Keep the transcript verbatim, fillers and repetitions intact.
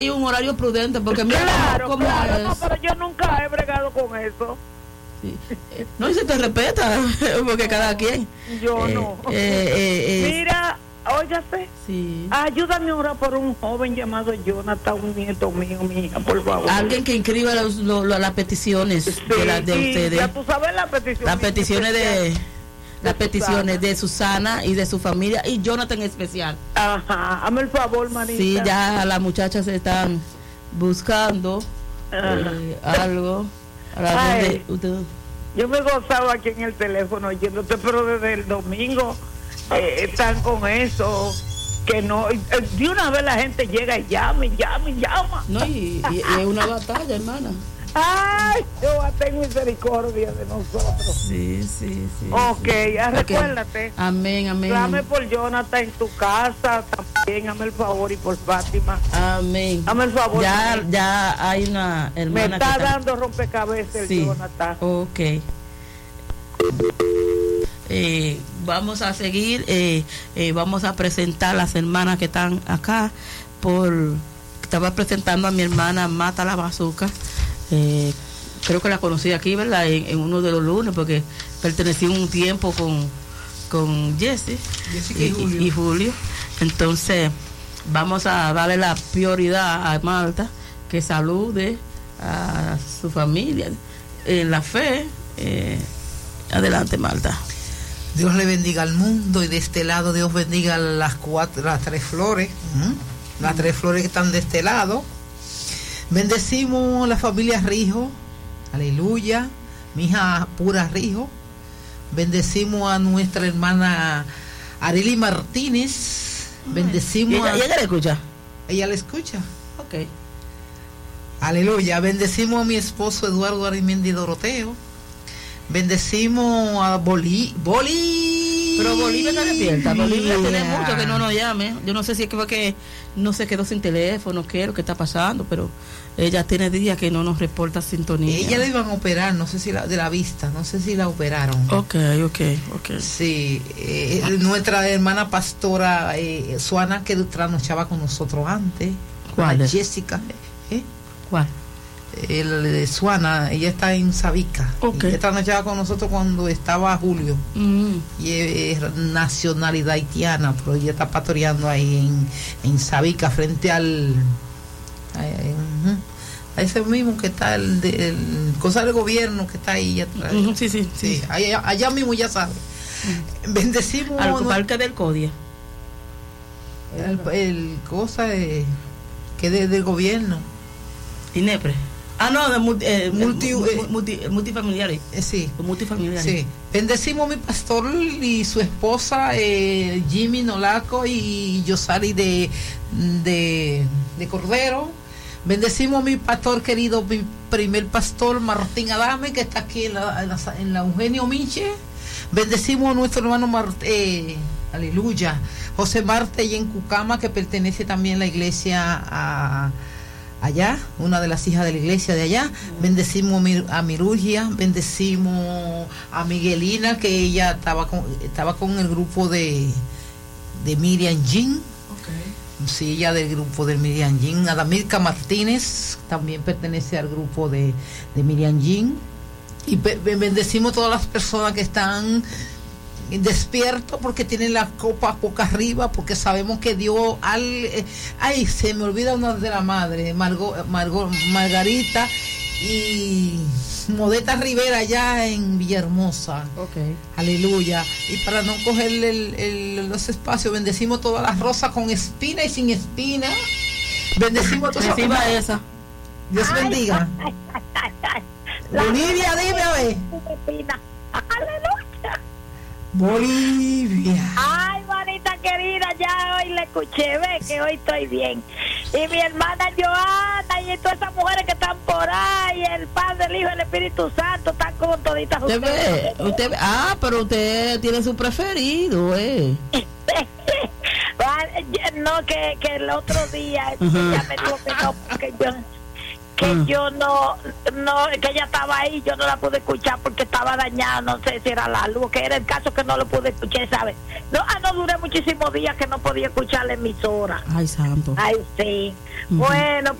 hay un horario prudente, porque mira claro, cómo claro, es. No, pero yo nunca he bregado con eso. Sí. No, y se te respeta, porque no, cada quien. Yo eh, no. Eh, eh, eh, Mira, óyase. Sí. Ayúdame ahora por un joven llamado Jonathan, un nieto mío, mi hija, por favor. Alguien que inscriba los, los, los, las peticiones sí, de, la, de sí, ustedes. Ya tú sabes las peticiones. Las peticiones de... Las de peticiones Susana. de Susana y de su familia y Jonathan en especial. Ajá, hazme el favor, manita. Sí, ya las muchachas están buscando eh, algo. Ay, de, usted... Yo me gozaba aquí en el teléfono oyéndote, pero desde el domingo eh, están con eso, que no, eh, de una vez la gente llega y llama, y llama, y llama. No, y, y, y es una batalla, hermana. Ay, Jehová, ten misericordia de nosotros. Sí, sí, sí. Ok, sí. Ya Okay. Recuérdate. Amén, amén. Dame por Jonathan en tu casa, también, hazme el favor, y por Fátima. Amén. Hazme el favor. Ya, también. ya hay una hermana. Me está que dando rompecabezas sí. el Jonathan. Ok. Eh, vamos a seguir, eh, eh, vamos a presentar las hermanas que están acá. Por estaba presentando a mi hermana Mata la Bazuca. Eh, creo que la conocí aquí, ¿verdad? En, en uno de los lunes, porque pertenecí un tiempo con, con Jesse y, y, Julio. y Julio. Entonces, vamos a darle la prioridad a Marta, que salude a su familia en la fe. Eh, adelante, Marta. Dios le bendiga al mundo, y de este lado Dios bendiga las cuatro, las tres flores, ¿eh? las tres flores que están de este lado. Bendecimos la familia Rijo, aleluya, mi hija Pura Rijo. Bendecimos a nuestra hermana Arely Martínez. Bendecimos. ¿Y ella, a... ¿y ella le escucha? Ella le escucha. Ok. Aleluya. Bendecimos a mi esposo Eduardo Arimendi Doroteo. Bendecimos a Bolí. Bolí. Pero Bolivia está despierta. Bolivia tiene mucho que no nos llame. Yo no sé si es que fue que no se quedó sin teléfono, qué es lo que está pasando, pero ella tiene días que no nos reporta sintonía. Ella la iban a operar, no sé si la, de la vista, no sé si la operaron. Ok, ok, ok. Sí, eh, nuestra hermana pastora eh, Suana, que trasnochaba con nosotros antes. ¿Cuál es? Jessica. ¿eh? ¿Cuál? El de Suana, ella está en Sabica. Okay. Ella trasnochaba con nosotros cuando estaba Julio. Mm. Y es, es nacionalidad haitiana, pero ella está pastoreando ahí en, en Sabica, frente al a, a, a ese mismo que está el, de, el cosa del gobierno que está ahí atrás. Uh-huh, sí, sí, sí. sí allá, allá mismo, ya sabe. Uh-huh. Bendecimos al no, parque del Codia. El, el cosa de, que es de, del gobierno. Inepre. Ah, no, de multi, eh, multi, eh, multi, multifamiliares. Eh, sí. Multifamiliares. Sí. Bendecimos a mi pastor y su esposa, eh, Jimmy Nolaco y Yosari de, de, de Cordero. Bendecimos a mi pastor querido, mi primer pastor, Martín Adame, que está aquí en la, en la, en la Eugenio Miche. Bendecimos a nuestro hermano Marte, eh, aleluya, José Marte y en Cucama, que pertenece también a la iglesia a allá, una de las hijas de la iglesia de allá. Bendecimos a Mirugia, bendecimos a Miguelina, que ella estaba con, estaba con el grupo de, de Miriam Jean. Okay. Sí, ella del grupo de Miriam Jean. A Damirka Martínez, también pertenece al grupo de, de Miriam Jean. Y bendecimos a todas las personas que están despiertos, porque tienen la copa boca arriba, porque sabemos que Dios al eh, ay, se me olvida una de la madre, Margot, Margot, Margarita y Modesta Rivera allá en Villahermosa. Okay. Aleluya. Y para no cogerle el, el, los espacios, bendecimos todas las rosas con espina y sin espina. Bendecimos a todas las esa. Dios bendiga. Bolivia, dime a ver. Aleluya. Bolivia. Ay, manita querida, ya hoy le escuché, ve que hoy estoy bien. Y mi hermana Joana y todas esas mujeres que están por ahí, el Padre, el Hijo y el Espíritu Santo, están como toditas usted ustedes. Ve, usted ve, ah, pero usted tiene su preferido, eh. No, que, que el otro día uh-huh. ya me dijo que no, porque yo que Ah. yo no, no, que ella estaba ahí, yo no la pude escuchar porque estaba dañada, no sé si era la luz, que era el caso que no lo pude escuchar, ¿sabes? No, ah, no duré muchísimos días que no podía escuchar la emisora. Ay, santo. Ay, sí. Ujú. Bueno,